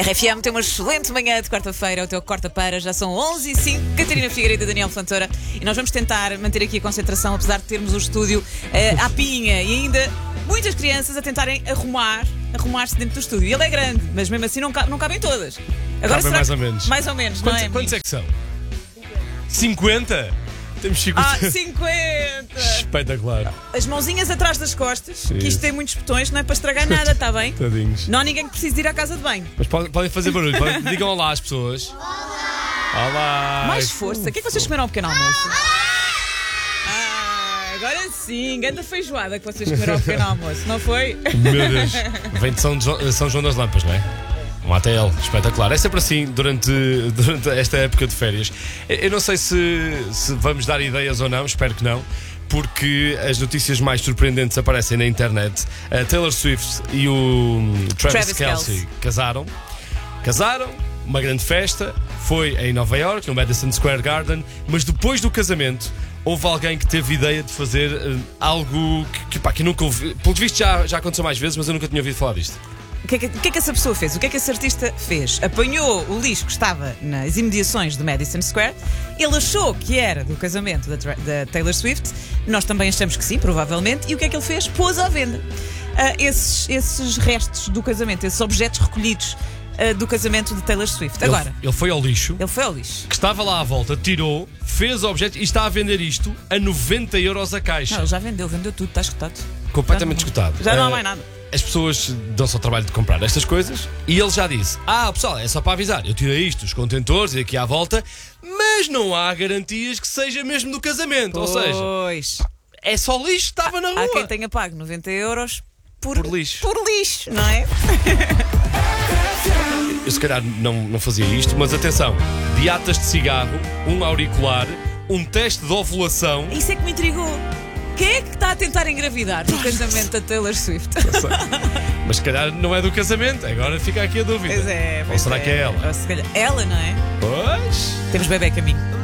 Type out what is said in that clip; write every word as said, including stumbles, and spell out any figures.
R F M tem uma excelente manhã de quarta-feira, o teu quarta-feira, já são onze e cinco, Catarina Figueiredo e Daniel Fontoura, e nós vamos tentar manter aqui a concentração, apesar de termos o estúdio uh, à pinha e ainda muitas crianças a tentarem arrumar, arrumar-se dentro do estúdio. E ele é grande, mas mesmo assim não, ca não cabem todas. Agora Cabem mais ou menos. Mais ou menos, quantos, não é? Quantos é que são? cinquenta? Temos cinquenta. Ah, cinquenta! Espetacular. As mãozinhas atrás das costas, Isso. que isto tem muitos botões, não é para estragar nada, está bem? Tadinhos. Não há ninguém que precise de ir à casa de banho. Mas podem, podem fazer barulho, podem, digam olá às pessoas. Olá! Olá! Mais força. O que é que vocês comeram ao pequeno almoço? Ah, agora sim, grande feijoada que vocês comeram ao pequeno almoço, não foi? Meu Deus. Vem de São, Jo- São João das Lampas, não é? Um A T L, espetacular. É sempre assim durante, durante esta época de férias. Eu não sei se, se vamos dar ideias ou não, espero que não, porque as notícias mais surpreendentes aparecem na internet. A Taylor Swift e o Travis, Travis Kelce, Kelce. casaram. Casaram, uma grande festa, foi em Nova York, no Madison Square Garden, mas depois do casamento houve alguém que teve ideia de fazer uh, algo que, que, pá, que eu nunca ouvi. Pelo visto já, já aconteceu mais vezes, mas eu nunca tinha ouvido falar disto. O que, é que, o que é que essa pessoa fez? O que é que esse artista fez? Apanhou o lixo que estava nas imediações do Madison Square. Ele achou que era do casamento da, Tra- da Taylor Swift. Nós também achamos que sim, provavelmente. E o que é que ele fez? Pôs à venda ah, esses, esses restos do casamento, esses objetos recolhidos ah, do casamento de Taylor Swift. Agora, Ele, ele foi ao lixo, ele foi ao lixo. que estava lá à volta, tirou, fez o objeto e está a vender isto a noventa euros a caixa. Não, ele já vendeu, vendeu tudo, está escutado. Completamente Já não- esgotado. Já não há Eh, mais nada. As pessoas dão-se ao trabalho de comprar estas coisas e ele já disse: Ah, pessoal, é só para avisar, eu tirei isto dos contentores e aqui à volta, mas não há garantias que seja mesmo do casamento. Ou seja, Pois. é só lixo que estava na rua. Há quem tenha pago noventa euros por, Por lixo. Por lixo, não é? Eu se calhar não, não fazia isto, mas atenção: diatas de cigarro, um auricular, um teste de ovulação. Isso é que me intrigou. Quem é que está a tentar engravidar no casamento da Taylor Swift? Não sei. Mas se calhar não é do casamento, agora fica aqui a dúvida. Pois é, Ou pois será é. que é ela? Ou se calhar ela, não é? Pois. Temos bebê a caminho.